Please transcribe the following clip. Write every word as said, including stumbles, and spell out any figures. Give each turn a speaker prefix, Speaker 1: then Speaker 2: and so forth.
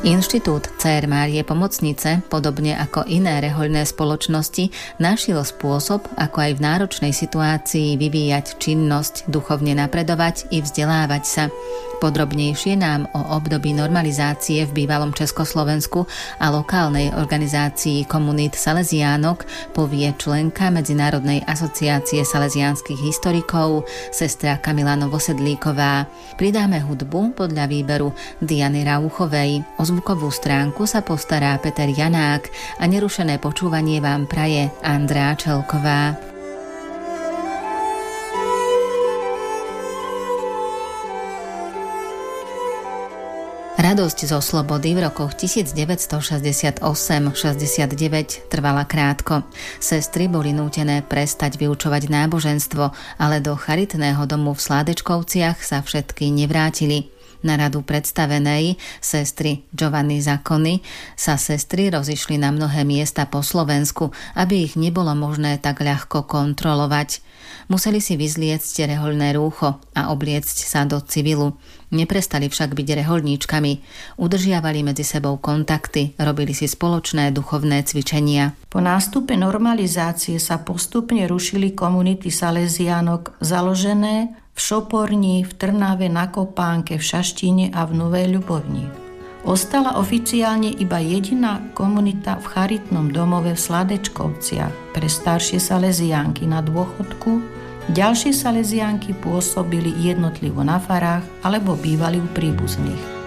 Speaker 1: Inštitút Dcér Márie Pomocnice, podobne ako iné rehoľné spoločnosti, našiel spôsob, ako aj v náročnej situácii vyvíjať činnosť, duchovne napredovať i vzdelávať sa. Podrobnejšie nám o období normalizácie v bývalom Československu a lokálnej organizácii komunít Salesiánok povie členka Medzinárodnej asociácie salesiánskych historikov, sestra Kamila Novosedlíková. Pridáme hudbu podľa výberu Diany Rauchovej. O zvukovú stránku sa postará Peter Janák a nerušené počúvanie vám praje Andrá Čelková. Radosť zo slobody v rokoch devätnásťstošesťdesiatosem šesťdesiatdeväť trvala krátko. Sestry boli nútené prestať vyučovať náboženstvo, ale do charitného domu v Sládečkovciach sa všetky nevrátili. Na radu predstavenej sestry Giovanny Zakony sa sestry rozišli na mnohé miesta po Slovensku, aby ich nebolo možné tak ľahko kontrolovať. Museli si vyzliecť rehoľné rúcho a obliecť sa do civilu. Neprestali však byť rehoľníčkami. Udržiavali medzi sebou kontakty, robili si spoločné duchovné cvičenia.
Speaker 2: Po nástupe normalizácie sa postupne rušili komunity Salesiánok založené v Šoporni, v Trnave, na Kopánke, v Šaštíne a v Novej Ľubovni. Ostala oficiálne iba jediná komunita v charitnom domove v Sládečkovciach pre staršie salesiánky na dôchodku. Ďalšie salesiánky pôsobili jednotlivo na farách alebo bývali u príbuzných.